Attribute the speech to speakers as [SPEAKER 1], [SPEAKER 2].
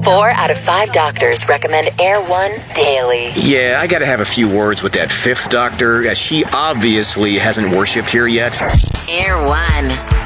[SPEAKER 1] 4 out of 5 doctors recommend Air One daily.
[SPEAKER 2] Yeah, I gotta have a few words with that 5th doctor, as she obviously hasn't worshipped here yet.
[SPEAKER 1] Air One.